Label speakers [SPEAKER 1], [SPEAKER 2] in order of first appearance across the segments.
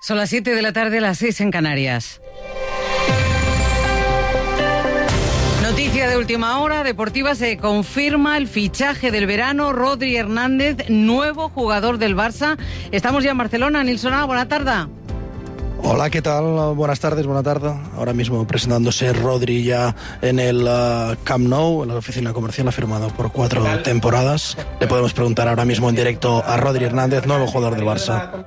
[SPEAKER 1] Son las 7 de la tarde, las 6 en Canarias. Noticia de última hora, Deportiva, se confirma el fichaje del verano, Rodri Hernández, nuevo jugador del Barça. Estamos ya en Barcelona. Nilson, buena tarde.
[SPEAKER 2] Hola, ¿qué tal? Buenas tardes, buena tarde. Ahora mismo presentándose Rodri ya en el Camp Nou, en la oficina comercial, ha firmado por 4 temporadas. Le podemos preguntar ahora mismo en directo a Rodri Hernández, nuevo jugador del Barça.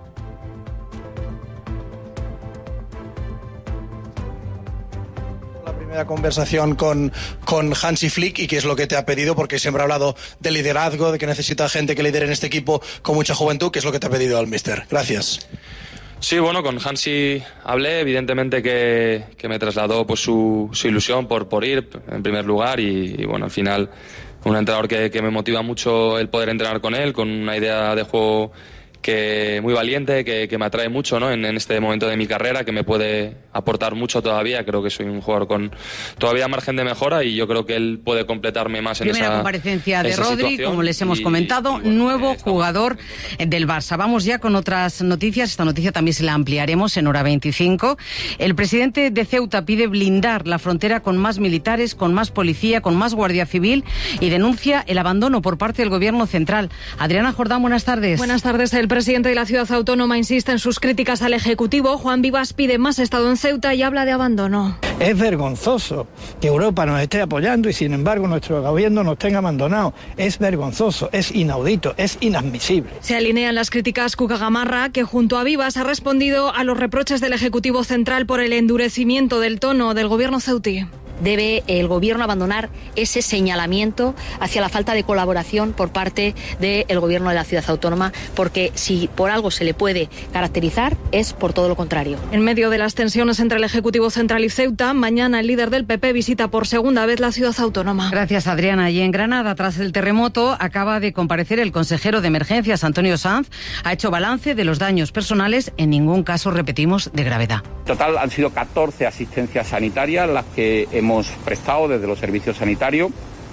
[SPEAKER 2] Conversación con Hansi Flick y qué es lo que te ha pedido, porque siempre ha hablado de liderazgo, de que necesita gente que lidere en este equipo con mucha juventud. ¿Qué es lo que te ha pedido el míster? Gracias.
[SPEAKER 3] Sí, bueno, con Hansi hablé, evidentemente que me trasladó pues su ilusión por ir en primer lugar y bueno, al final un entrenador que me motiva mucho el poder entrenar con él, con una idea de juego que muy valiente, que me atrae mucho, ¿no? En este momento de mi carrera, que me puede aportar mucho todavía. Creo que soy un jugador con todavía margen de mejora y yo creo que él puede completarme más en
[SPEAKER 1] Primera comparecencia de Rodri, como les hemos comentado, nuevo jugador del Barça. Vamos ya con otras noticias. Esta noticia también se la ampliaremos en hora 25. El presidente de Ceuta pide blindar la frontera con más militares, con más policía, con más guardia civil y denuncia el abandono por parte del gobierno central. Adriana Jordán, buenas tardes.
[SPEAKER 4] Buenas tardes. El presidente de la ciudad autónoma insiste en sus críticas al Ejecutivo. Juan Vivas pide más Estado en Ceuta y habla de abandono.
[SPEAKER 5] Es vergonzoso que Europa nos esté apoyando y sin embargo nuestro gobierno nos tenga abandonado. Es vergonzoso, es inaudito, es inadmisible.
[SPEAKER 4] Se alinean las críticas Cuca Gamarra, que junto a Vivas ha respondido a los reproches del Ejecutivo Central por el endurecimiento del tono del gobierno ceutí.
[SPEAKER 6] Debe el gobierno abandonar ese señalamiento hacia la falta de colaboración por parte del gobierno de la ciudad autónoma, porque si por algo se le puede caracterizar es por todo lo contrario.
[SPEAKER 4] En medio de las tensiones entre el Ejecutivo Central y Ceuta, mañana el líder del PP visita por segunda vez la ciudad autónoma.
[SPEAKER 1] Gracias, Adriana. Y en Granada, tras el terremoto, acaba de comparecer el consejero de Emergencias, Antonio Sanz. Ha hecho balance de los daños personales, en ningún caso, repetimos, de gravedad.
[SPEAKER 7] En total han sido 14 asistencias sanitarias las que hemos prestado desde los servicios sanitarios,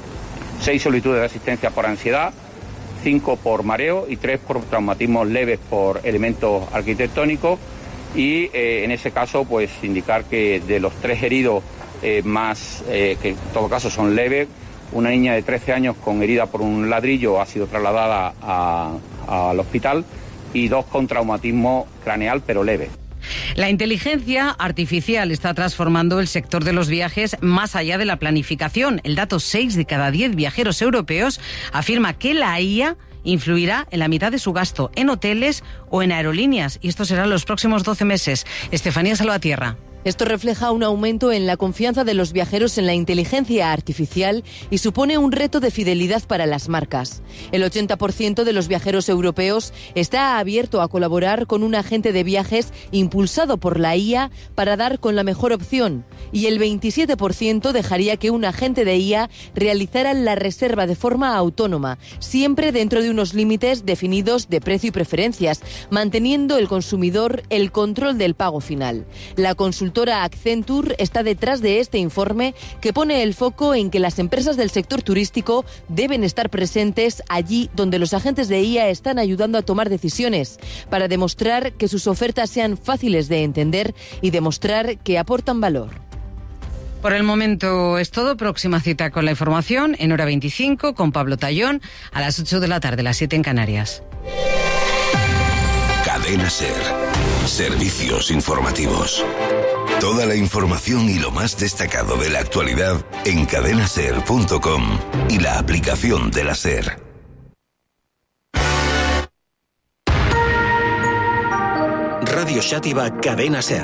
[SPEAKER 7] 6 solicitudes de asistencia por ansiedad, 5 por mareo y 3 por traumatismos leves por elementos arquitectónicos y en ese caso pues indicar que de los 3 heridos que en todo caso son leves, una niña de 13 años con herida por un ladrillo ha sido trasladada al hospital y 2 con traumatismo craneal pero leve.
[SPEAKER 1] La inteligencia artificial está transformando el sector de los viajes más allá de la planificación. El dato 6 de cada 10 viajeros europeos afirma que la IA influirá en la mitad de su gasto en hoteles o en aerolíneas. Y esto será en los próximos 12 meses. Estefanía Salvatierra.
[SPEAKER 8] Esto refleja un aumento en la confianza de los viajeros en la inteligencia artificial y supone un reto de fidelidad para las marcas. El 80% de los viajeros europeos está abierto a colaborar con un agente de viajes impulsado por la IA para dar con la mejor opción y el 27% dejaría que un agente de IA realizara la reserva de forma autónoma, siempre dentro de unos límites definidos de precio y preferencias, manteniendo el consumidor el control del pago final. La consultora Accenture está detrás de este informe que pone el foco en que las empresas del sector turístico deben estar presentes allí donde los agentes de IA están ayudando a tomar decisiones para demostrar que sus ofertas sean fáciles de entender y demostrar que aportan valor.
[SPEAKER 1] Por el momento es todo. Próxima cita con la información en hora 25 con Pablo Tallón a las 8 de la tarde, las 7 en Canarias.
[SPEAKER 9] Cadena SER. Servicios informativos. Toda la información y lo más destacado de la actualidad en cadenaser.com y la aplicación de la SER. Radio Xàtiva Cadena SER.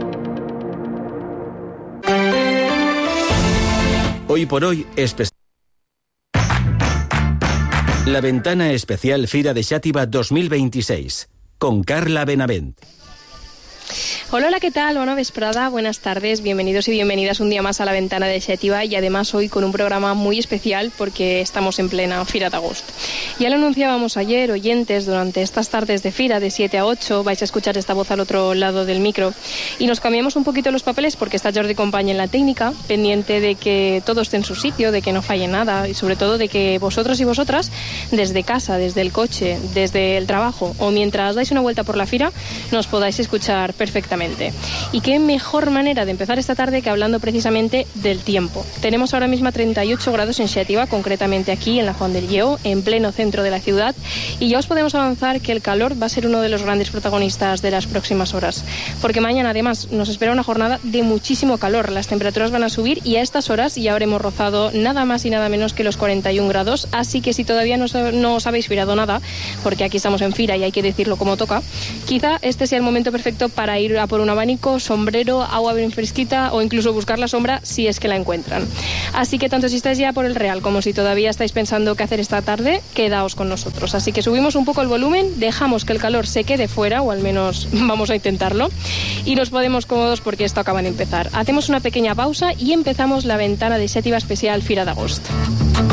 [SPEAKER 10] Hoy por hoy, la ventana especial Fira de Xàtiva 2026, con Carla Benavent.
[SPEAKER 11] Hola, ¿qué tal? Bona vesprada, buenas tardes, bienvenidos y bienvenidas un día más a La Ventana de Xètiva, y además hoy con un programa muy especial porque estamos en plena Fira d'Agost. Ya lo anunciábamos ayer, oyentes, durante estas tardes de Fira de 7 a 8 vais a escuchar esta voz al otro lado del micro y nos cambiamos un poquito los papeles porque está Jordi Company en la técnica, pendiente de que todo esté en su sitio, de que no falle nada y sobre todo de que vosotros y vosotras desde casa, desde el coche, desde el trabajo o mientras dais una vuelta por la Fira nos podáis escuchar perfectamente. Y qué mejor manera de empezar esta tarde que hablando precisamente del tiempo. Tenemos ahora mismo 38 grados en Xètiva, concretamente aquí en la Font del Lleó, en pleno centro de la ciudad, y ya os podemos avanzar que el calor va a ser uno de los grandes protagonistas de las próximas horas, porque mañana además nos espera una jornada de muchísimo calor, las temperaturas van a subir y a estas horas ya habremos rozado nada más y nada menos que los 41 grados, así que si todavía no os habéis firado nada, porque aquí estamos en Fira y hay que decirlo como toca, quizá este sea el momento perfecto para ir a por un abanico, sombrero, agua bien fresquita o incluso buscar la sombra si es que la encuentran. Así que tanto si estáis ya por el Real como si todavía estáis pensando qué hacer esta tarde, quedaos con nosotros. Así que subimos un poco el volumen, dejamos que el calor se quede fuera, o al menos vamos a intentarlo, y nos ponemos cómodos porque esto acaba de empezar. Hacemos una pequeña pausa y empezamos la ventana de Xètiva especial Fira d'Agost.